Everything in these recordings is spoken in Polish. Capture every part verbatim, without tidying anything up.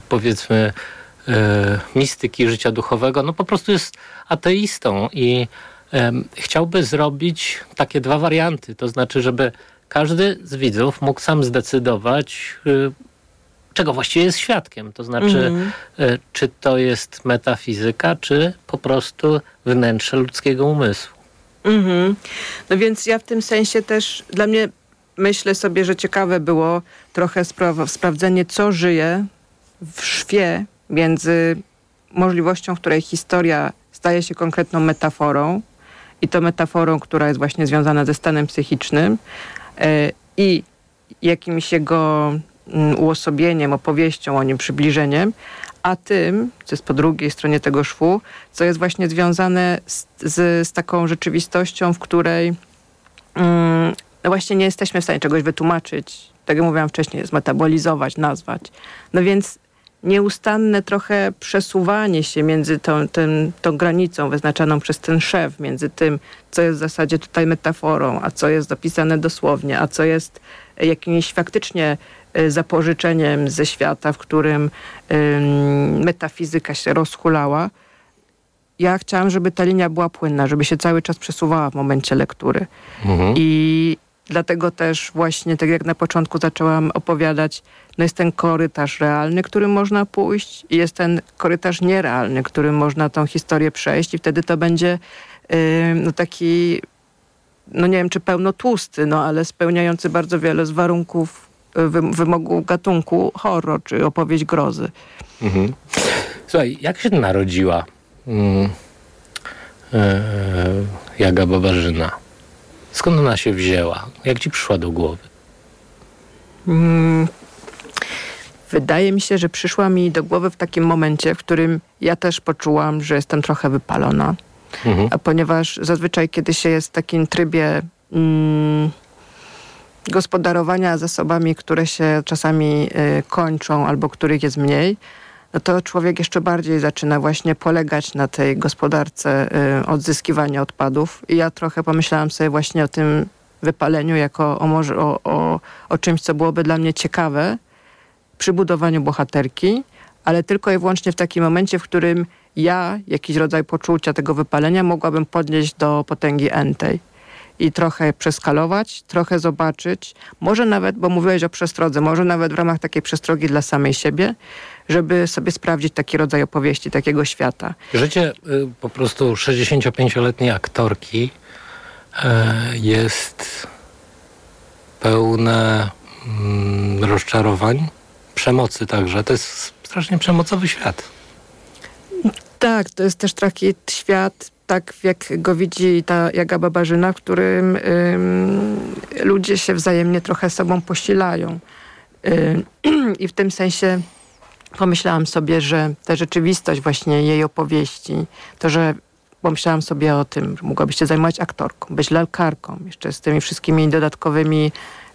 powiedzmy e, mistyki życia duchowego, no po prostu jest ateistą i e, chciałby zrobić takie dwa warianty, to znaczy, żeby każdy z widzów mógł sam zdecydować, e, czego właściwie jest świadkiem, to znaczy mm. e, czy to jest metafizyka, czy po prostu wnętrze ludzkiego umysłu. Mm-hmm. No więc ja w tym sensie też, dla mnie myślę sobie, że ciekawe było trochę spra- sprawdzenie, co żyje w szwie między możliwością, w której historia staje się konkretną metaforą i to metaforą, która jest właśnie związana ze stanem psychicznym yy, i jakimś jego yy, uosobieniem, opowieścią o nim, przybliżeniem, a tym, co jest po drugiej stronie tego szwu, co jest właśnie związane z, z, z taką rzeczywistością, w której yy, no właśnie nie jesteśmy w stanie czegoś wytłumaczyć, tak jak mówiłam wcześniej, zmetabolizować, nazwać. No więc nieustanne trochę przesuwanie się między tą, tym, tą granicą wyznaczaną przez ten szef, między tym, co jest w zasadzie tutaj metaforą, a co jest zapisane dosłownie, a co jest jakimś faktycznie zapożyczeniem ze świata, w którym ym, metafizyka się rozhulała. Ja chciałam, żeby ta linia była płynna, żeby się cały czas przesuwała w momencie lektury. Mhm. I dlatego też właśnie, tak jak na początku zaczęłam opowiadać, no jest ten korytarz realny, którym można pójść i jest ten korytarz nierealny, którym można tą historię przejść i wtedy to będzie yy, no taki, no nie wiem czy pełnotłusty, no ale spełniający bardzo wiele z warunków wy, wymogu gatunku horror, czy opowieść grozy. Mhm. Słuchaj, jak się narodziła mm, yy, Jaga Babarzyna? Skąd ona się wzięła? Jak ci przyszła do głowy? Hmm. Wydaje mi się, że przyszła mi do głowy w takim momencie, w którym ja też poczułam, że jestem trochę wypalona. Mhm. A ponieważ zazwyczaj, kiedy się jest w takim trybie mm, gospodarowania zasobami, które się czasami y, kończą albo których jest mniej, no to człowiek jeszcze bardziej zaczyna właśnie polegać na tej gospodarce y, odzyskiwania odpadów. I ja trochę pomyślałam sobie właśnie o tym wypaleniu jako o, może, o, o, o czymś, co byłoby dla mnie ciekawe przy budowaniu bohaterki, ale tylko i wyłącznie w takim momencie, w którym ja jakiś rodzaj poczucia tego wypalenia mogłabym podnieść do potęgi entej. I trochę przeskalować, trochę zobaczyć, może nawet, bo mówiłeś o przestrodze, może nawet w ramach takiej przestrogi dla samej siebie, żeby sobie sprawdzić taki rodzaj opowieści, takiego świata. Życie y, po prostu sześćdziesięciopięcioletniej aktorki y, jest pełne y, rozczarowań, przemocy także. To jest strasznie przemocowy świat. Tak, to jest też taki świat, tak jak go widzi ta Jaga Babarzyna, w którym ym, ludzie się wzajemnie trochę sobą posilają. Ym, I w tym sensie pomyślałam sobie, że ta rzeczywistość właśnie jej opowieści, to, że pomyślałam sobie o tym, że mogłabyś się zajmować aktorką, być lalkarką, jeszcze z tymi wszystkimi dodatkowymi...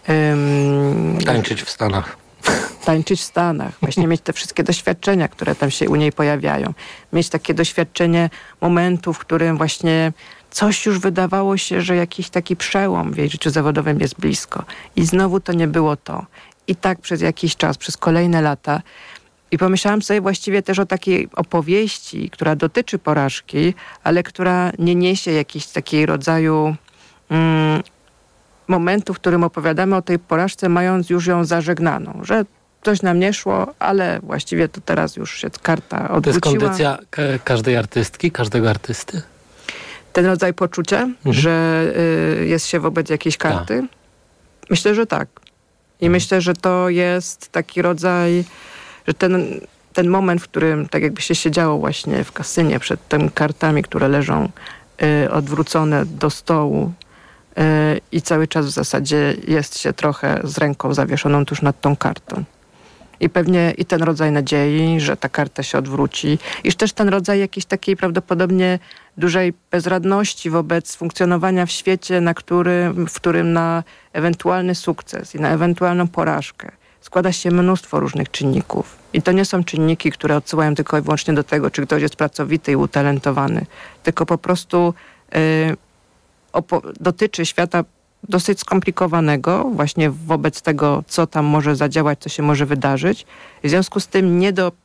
Ym, tańczyć w Stanach. Tańczyć w Stanach, właśnie mieć te wszystkie doświadczenia, które tam się u niej pojawiają. Mieć takie doświadczenie momentu, w którym właśnie coś już wydawało się, że jakiś taki przełom w jej życiu zawodowym jest blisko. I znowu to nie było to. I tak przez jakiś czas, przez kolejne lata. I pomyślałam sobie właściwie też o takiej opowieści, która dotyczy porażki, ale która nie niesie jakiejś takiej rodzaju mm, momentu, w którym opowiadamy o tej porażce, mając już ją zażegnaną, że coś nam nie szło, ale właściwie to teraz już się karta odwróciła. To jest kondycja ka- każdej artystki, każdego artysty? Ten rodzaj poczucia, mhm. że y, jest się wobec jakiejś karty? Tak. Myślę, że tak. I mhm. myślę, że to jest taki rodzaj, że ten, ten moment, w którym tak jakby się siedziało właśnie w kasynie przed tymi kartami, które leżą y, odwrócone do stołu, y, i cały czas w zasadzie jest się trochę z ręką zawieszoną tuż nad tą kartą. I pewnie i ten rodzaj nadziei, że ta karta się odwróci. I też ten rodzaj jakiejś takiej prawdopodobnie dużej bezradności wobec funkcjonowania w świecie, na którym, w którym na ewentualny sukces i na ewentualną porażkę składa się mnóstwo różnych czynników. I to nie są czynniki, które odsyłają tylko i wyłącznie do tego, czy ktoś jest pracowity i utalentowany, tylko po prostu yy, opo- dotyczy świata dosyć skomplikowanego właśnie wobec tego, co tam może zadziałać, co się może wydarzyć. W związku z tym nie do